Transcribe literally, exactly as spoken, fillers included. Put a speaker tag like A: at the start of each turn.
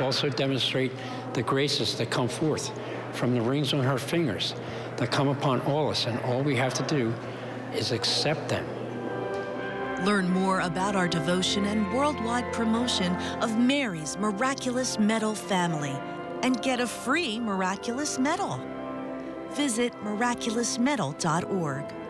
A: also demonstrate the graces that come forth from the rings on her fingers that come upon all us, and all we have to do is accept them.
B: Learn more about our devotion and worldwide promotion of Mary's Miraculous Medal family and get a free miraculous medal. Visit miraculous medal dot org.